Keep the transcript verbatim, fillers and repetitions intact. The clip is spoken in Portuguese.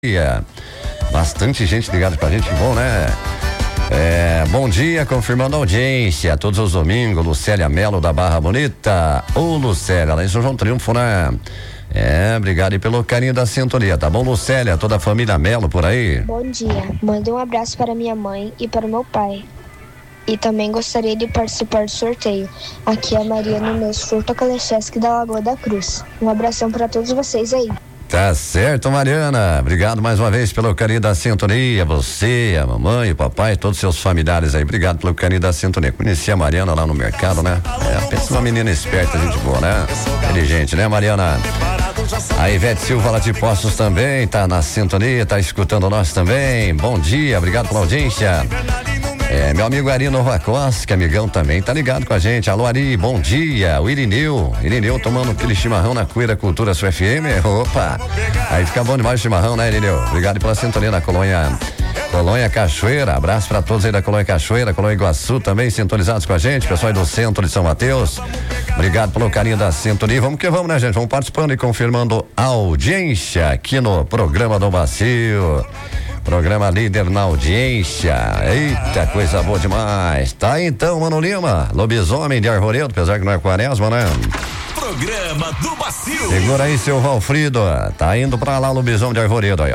Bastante gente ligada pra gente, bom, né? É, bom dia, confirmando a audiência, todos os domingos, Lucélia Melo da Barra Bonita. Ô, Lucélia, lá em São João Triunfo, né? É, obrigado aí pelo carinho da sintonia, tá bom, Lucélia? Toda a família Melo por aí? Bom dia, manda um abraço para minha mãe e para o meu pai. E também gostaria de participar do sorteio. Aqui é a Maria Nunes Furta Kalechevski da Lagoa da Cruz. Um abração para todos vocês aí. Tá certo, Mariana. Obrigado mais uma vez pelo carinho da sintonia. Você, a mamãe, o papai, todos os seus familiares aí. Obrigado pelo carinho da sintonia. Conheci a Mariana lá no mercado, né? É, pensa uma menina esperta, gente boa, né? Inteligente, né, Mariana? A Ivete Silva lá de Postos também tá na sintonia, tá escutando nós também. Bom dia, obrigado pela audiência. É, meu amigo Ari Nova Costa, amigão também, tá ligado com a gente. Alô, Ari, bom dia. O Irineu, Irineu tomando aquele chimarrão na Cuira Cultura Sua F M. Opa, aí fica bom demais o chimarrão, né, Irineu? Obrigado pela sintonia na Colônia, Colônia Cachoeira. Abraço pra todos aí da Colônia Cachoeira, Colônia Iguaçu também sintonizados com a gente. Pessoal aí do centro de São Mateus. Obrigado pelo carinho da sintonia. Vamos que vamos, né, gente? Vamos participando e confirmando a audiência aqui no programa do Bacio. Programa líder na audiência. Eita, coisa boa demais. Tá aí então, Mano Lima, lobisomem de Arvoredo, apesar que não é quaresma, né? Programa do Bacio. Segura aí, seu Valfrido. Tá indo pra lá, lobisomem de Arvoredo aí.